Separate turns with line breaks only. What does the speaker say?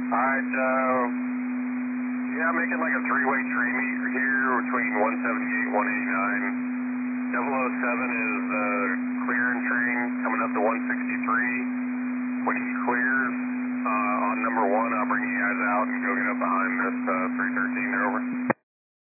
Alright, yeah, making like a three-way tree meet here between 178 and 189. 007 is clearing train coming up to 163. When he clears on number one, I'll bring you guys out and go get up behind this 313 there, over.